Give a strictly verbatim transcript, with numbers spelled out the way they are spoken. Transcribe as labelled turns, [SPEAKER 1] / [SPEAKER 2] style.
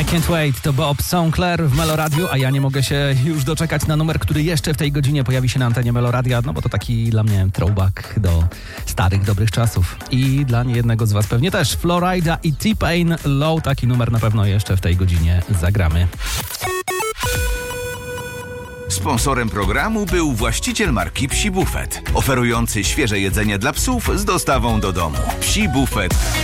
[SPEAKER 1] I Can't Wait to Bob Sinclair w Meloradiu, a ja nie mogę się już doczekać na numer, który jeszcze w tej godzinie pojawi się na antenie Meloradia, no bo to taki dla mnie throwback do starych, dobrych czasów. I dla niejednego z was pewnie też. Florida i T-Pain Low, taki numer na pewno jeszcze w tej godzinie zagramy.
[SPEAKER 2] Sponsorem programu był właściciel marki Psi Buffet, oferujący świeże jedzenie dla psów z dostawą do domu. Psi Buffet.